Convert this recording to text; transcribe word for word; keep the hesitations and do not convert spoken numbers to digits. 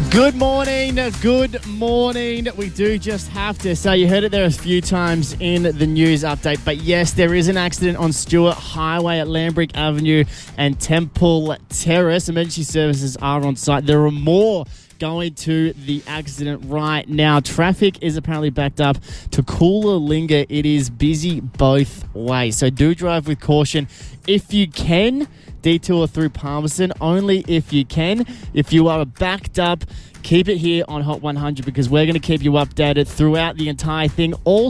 Good morning, good morning. We do just have to say, you heard it there a few times in the news update, but yes, there is an accident on Stewart Highway at Lambrick Avenue and Temple Terrace. Emergency services are on site. There are more going to the accident right now. Traffic is apparently backed up to Coolangatta. It is busy both ways, so do drive with caution. If you can, detour through Palmerston, only if you can. If you are backed up, keep it here on Hot one hundred because we're going to keep you updated throughout the entire thing. All